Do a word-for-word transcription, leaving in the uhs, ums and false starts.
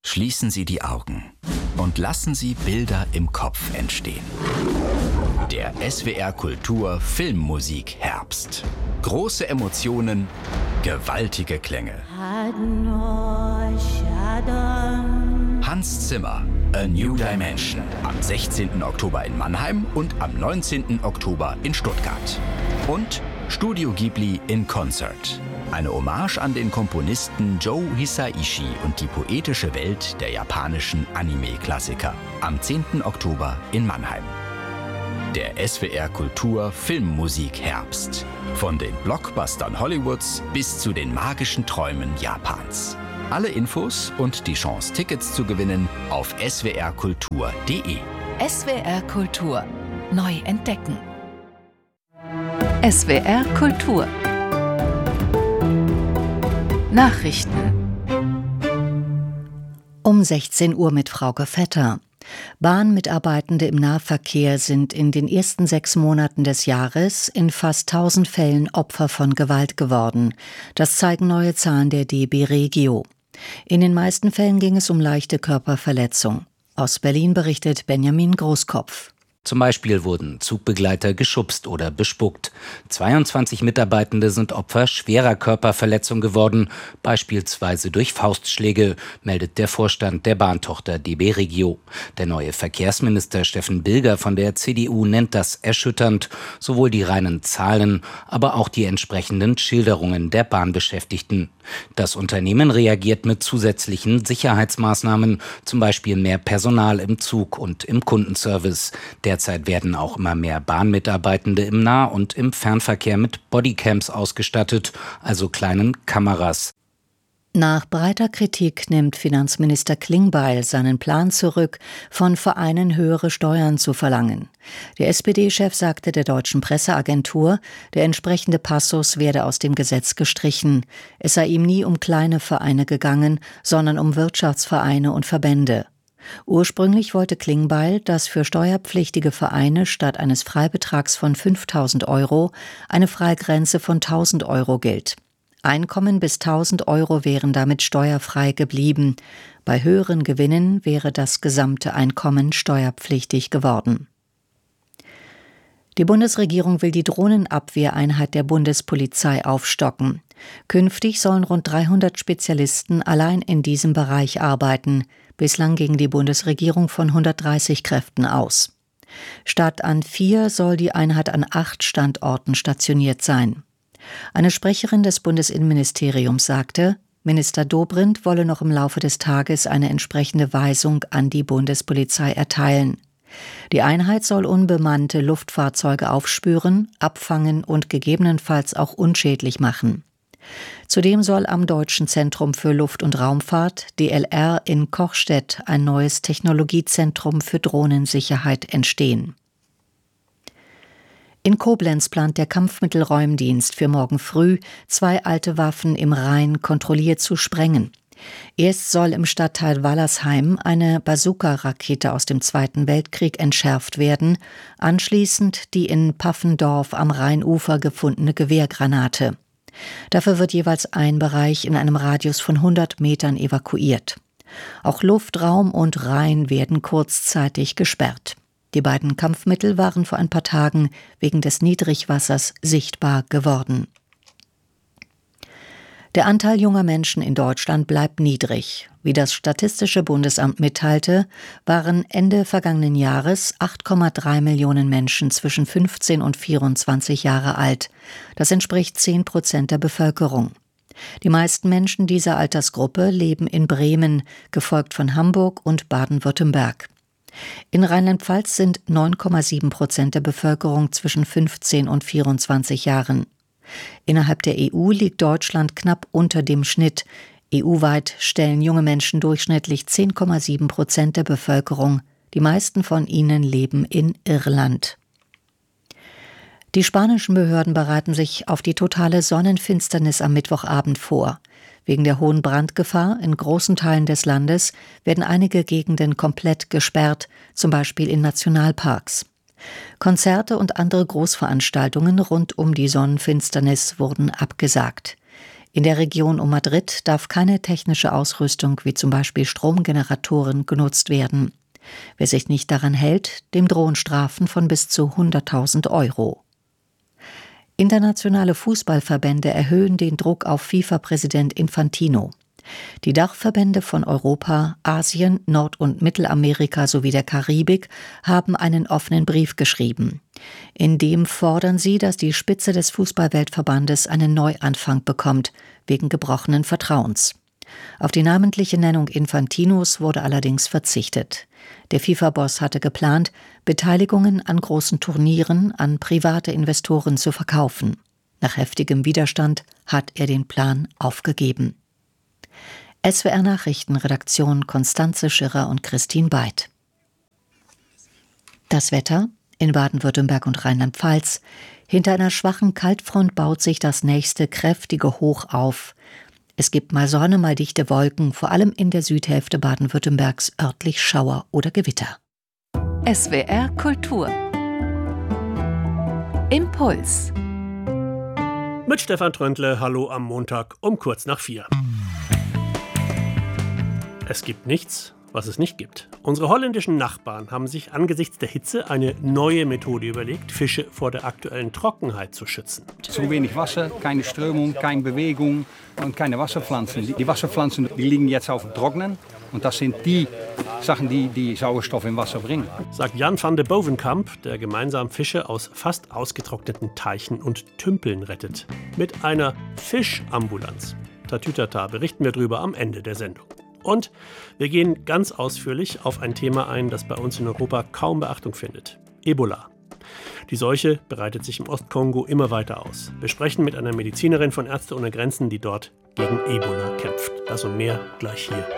Schließen Sie die Augen und lassen Sie Bilder im Kopf entstehen. Der S W R Kultur Filmmusik Herbst. Große Emotionen, gewaltige Klänge. Hans Zimmer, A New Dimension. Am sechzehnten Oktober in Mannheim und am neunzehnten Oktober in Stuttgart. Und Studio Ghibli in Concert. Eine Hommage an den Komponisten Joe Hisaishi und die poetische Welt der japanischen Anime-Klassiker. Am zehnten Oktober in Mannheim. Der S W R Kultur Filmmusik Herbst. Von den Blockbustern Hollywoods bis zu den magischen Träumen Japans. Alle Infos und die Chance, Tickets zu gewinnen auf s w r kultur punkt d e. S W R Kultur. Neu entdecken. S W R Kultur. Nachrichten. Um sechzehn Uhr mit Frauke Vetter. Bahnmitarbeitende im Nahverkehr sind in den ersten sechs Monaten des Jahres in fast tausend Fällen Opfer von Gewalt geworden. Das zeigen neue Zahlen der D B Regio. In den meisten Fällen ging es um leichte Körperverletzung. Aus Berlin berichtet Benjamin Großkopf. Zum Beispiel wurden Zugbegleiter geschubst oder bespuckt. zweiundzwanzig Mitarbeitende sind Opfer schwerer Körperverletzung geworden, beispielsweise durch Faustschläge, meldet der Vorstand der Bahntochter D B Regio. Der neue Verkehrsminister Steffen Bilger von der C D U nennt das erschütternd, sowohl die reinen Zahlen, aber auch die entsprechenden Schilderungen der Bahnbeschäftigten. Das Unternehmen reagiert mit zusätzlichen Sicherheitsmaßnahmen, zum Beispiel mehr Personal im Zug und im Kundenservice. Derzeit werden auch immer mehr Bahnmitarbeitende im Nah- und im Fernverkehr mit Bodycams ausgestattet, also kleinen Kameras. Nach breiter Kritik nimmt Finanzminister Klingbeil seinen Plan zurück, von Vereinen höhere Steuern zu verlangen. Der S P D-Chef sagte der deutschen Presseagentur, der entsprechende Passus werde aus dem Gesetz gestrichen. Es sei ihm nie um kleine Vereine gegangen, sondern um Wirtschaftsvereine und Verbände. Ursprünglich wollte Klingbeil, dass für steuerpflichtige Vereine statt eines Freibetrags von fünftausend Euro eine Freigrenze von tausend Euro gilt. Einkommen bis tausend Euro wären damit steuerfrei geblieben. Bei höheren Gewinnen wäre das gesamte Einkommen steuerpflichtig geworden. Die Bundesregierung will die Drohnenabwehreinheit der Bundespolizei aufstocken. Künftig sollen rund dreihundert Spezialisten allein in diesem Bereich arbeiten. Bislang ging die Bundesregierung von hundertdreißig Kräften aus. Statt an vier soll die Einheit an acht Standorten stationiert sein. Eine Sprecherin des Bundesinnenministeriums sagte, Minister Dobrindt wolle noch im Laufe des Tages eine entsprechende Weisung an die Bundespolizei erteilen. Die Einheit soll unbemannte Luftfahrzeuge aufspüren, abfangen und gegebenenfalls auch unschädlich machen. Zudem soll am Deutschen Zentrum für Luft- und Raumfahrt, D L R, in Kochstedt ein neues Technologiezentrum für Drohnensicherheit entstehen. In Koblenz plant der Kampfmittelräumdienst für morgen früh, zwei alte Waffen im Rhein kontrolliert zu sprengen. Erst soll im Stadtteil Wallersheim eine Bazooka-Rakete aus dem Zweiten Weltkrieg entschärft werden, anschließend die in Paffendorf am Rheinufer gefundene Gewehrgranate. Dafür wird jeweils ein Bereich in einem Radius von hundert Metern evakuiert. Auch Luft, Raum und Rhein werden kurzzeitig gesperrt. Die beiden Kampfmittel waren vor ein paar Tagen wegen des Niedrigwassers sichtbar geworden. Der Anteil junger Menschen in Deutschland bleibt niedrig. Wie das Statistische Bundesamt mitteilte, waren Ende vergangenen Jahres acht Komma drei Millionen Menschen zwischen fünfzehn und vierundzwanzig Jahre alt. Das entspricht zehn Prozent der Bevölkerung. Die meisten Menschen dieser Altersgruppe leben in Bremen, gefolgt von Hamburg und Baden-Württemberg. In Rheinland-Pfalz sind neun Komma sieben Prozent der Bevölkerung zwischen fünfzehn und vierundzwanzig Jahren. Innerhalb der E U liegt Deutschland knapp unter dem Schnitt. E U-weit stellen junge Menschen durchschnittlich zehn Komma sieben Prozent der Bevölkerung. Die meisten von ihnen leben in Irland. Die spanischen Behörden bereiten sich auf die totale Sonnenfinsternis am Mittwochabend vor. Wegen der hohen Brandgefahr in großen Teilen des Landes werden einige Gegenden komplett gesperrt, zum Beispiel in Nationalparks. Konzerte und andere Großveranstaltungen rund um die Sonnenfinsternis wurden abgesagt. In der Region um Madrid darf keine technische Ausrüstung wie zum Beispiel Stromgeneratoren genutzt werden. Wer sich nicht daran hält, dem drohen Strafen von bis zu hunderttausend Euro. Internationale Fußballverbände erhöhen den Druck auf FIFA-Präsident Infantino. Die Dachverbände von Europa, Asien, Nord- und Mittelamerika sowie der Karibik haben einen offenen Brief geschrieben. In dem fordern sie, dass die Spitze des Fußballweltverbandes einen Neuanfang bekommt, wegen gebrochenen Vertrauens. Auf die namentliche Nennung Infantinos wurde allerdings verzichtet. Der FIFA-Boss hatte geplant, Beteiligungen an großen Turnieren an private Investoren zu verkaufen. Nach heftigem Widerstand hat er den Plan aufgegeben. S W R Nachrichtenredaktion Konstanze Schirrer und Christine Beid. Das Wetter in Baden-Württemberg und Rheinland-Pfalz. Hinter einer schwachen Kaltfront baut sich das nächste kräftige Hoch auf. Es gibt mal Sonne, mal dichte Wolken, vor allem in der Südhälfte Baden-Württembergs örtlich Schauer oder Gewitter. S W R Kultur. Impuls. Mit Stefan Tröntle, hallo am Montag um kurz nach vier. Es gibt nichts, was es nicht gibt. Unsere holländischen Nachbarn haben sich angesichts der Hitze eine neue Methode überlegt, Fische vor der aktuellen Trockenheit zu schützen. Zu wenig Wasser, keine Strömung, keine Bewegung und keine Wasserpflanzen. Die Wasserpflanzen die liegen jetzt auf dem Trocknen und das sind die Sachen, die die Sauerstoff im Wasser bringen. Sagt Jan van de Bovenkamp, der gemeinsam Fische aus fast ausgetrockneten Teichen und Tümpeln rettet. Mit einer Fischambulanz. Tatütata, berichten wir drüber am Ende der Sendung. Und wir gehen ganz ausführlich auf ein Thema ein, das bei uns in Europa kaum Beachtung findet. Ebola. Die Seuche breitet sich im Ostkongo immer weiter aus. Wir sprechen mit einer Medizinerin von Ärzte ohne Grenzen, die dort gegen Ebola kämpft. Das und mehr gleich hier